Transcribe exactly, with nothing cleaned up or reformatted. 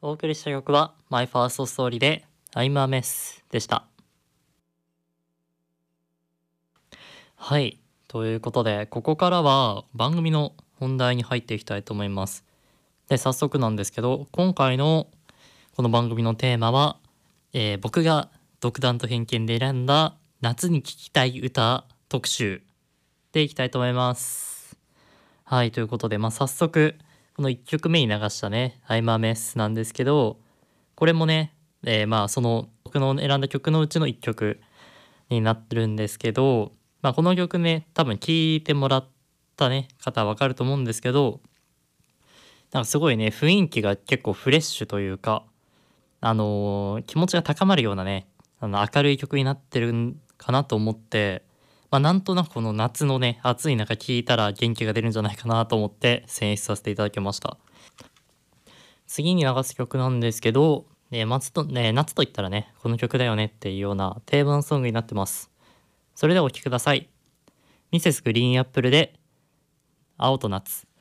お送りした曲は My First Story で I'm a Mess でした。はい。ということで、ここからは番組の本題に入っていきたいと思います。で、早速なんですけど、今回のこの番組のテーマは、えー僕が独断と偏見で選んだ夏に聴きたい歌特集でいきたいと思います。はい。ということで、まあ、早速、このいっきょくめに流したね、I'm a Mess なんですけど、これもね、えーまあ、その僕の選んだ曲のうちのいっきょくになってるんですけど、まあ、この曲ね、多分聴いてもらったね、方はわかると思うんですけど、なんかすごいね、雰囲気が結構フレッシュというか、あのー気持ちが高まるようなね、あの明るい曲になってるんかなと思って、まあ、なんとなくこの夏のね、暑い中聴いたら元気が出るんじゃないかなと思って選出させていただきました。次に流す曲なんですけど、えー、夏と、ね、夏と言ったらね、この曲だよねっていうような定番ソングになってます。それではお聴きください。ミセスグリーンアップルで青と夏。